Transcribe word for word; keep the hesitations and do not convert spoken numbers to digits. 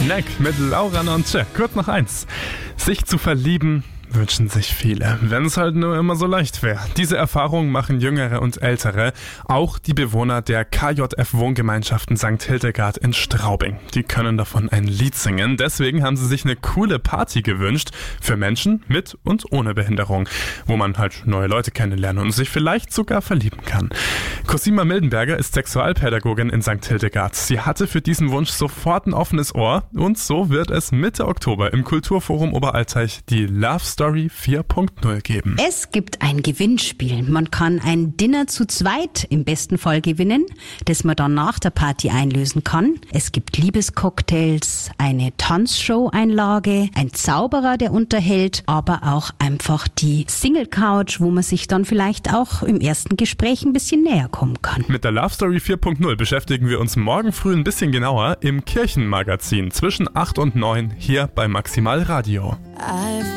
Neck mit Laura Nonce. Kurz noch eins. Sich zu verlieben wünschen sich viele, wenn es halt nur immer so leicht wäre. Diese Erfahrung machen Jüngere und Ältere, auch die Bewohner der K J F-Wohngemeinschaften Sankt Hildegard in Straubing. Die können davon ein Lied singen, deswegen haben sie sich eine coole Party gewünscht für Menschen mit und ohne Behinderung, wo man halt neue Leute kennenlernen und sich vielleicht sogar verlieben kann. Cosima Mildenberger ist Sexualpädagogin in Sankt Hildegard. Sie hatte für diesen Wunsch sofort ein offenes Ohr und so wird es Mitte Oktober im Kulturforum Oberalteich die Love Story vier Punkt null geben. Es gibt ein Gewinnspiel. Man kann ein Dinner zu zweit im besten Fall gewinnen, das man dann nach der Party einlösen kann. Es gibt Liebescocktails, eine Tanzshow-Einlage, ein Zauberer, der unterhält, aber auch einfach die Single-Couch, wo man sich dann vielleicht auch im ersten Gespräch ein bisschen näher kommen kann. Mit der Love Story vier Punkt null beschäftigen wir uns morgen früh ein bisschen genauer im Kirchenmagazin zwischen acht und neun hier bei Maximal Radio.